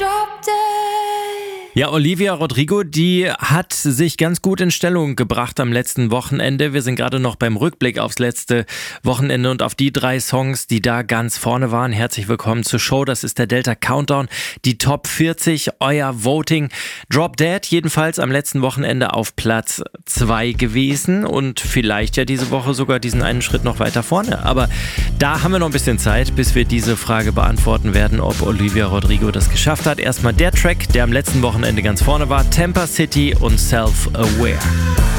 Ja, Olivia Rodrigo, die hat sich ganz gut in Stellung gebracht am letzten Wochenende. Wir sind gerade noch beim Rückblick aufs letzte Wochenende und auf die 3 Songs, die da ganz vorne waren. Herzlich willkommen zur Show. Das ist der Delta Countdown, die Top 40, euer Voting. Drop Dead jedenfalls am letzten Wochenende auf Platz 2 gewesen und vielleicht ja diese Woche sogar diesen einen Schritt noch weiter vorne. Aber da haben wir noch ein bisschen Zeit, bis wir diese Frage beantworten werden, ob Olivia Rodrigo das geschafft hat. Erstmal der Track, der am letzten Wochenende ganz vorne war, Temper City und Self-Aware.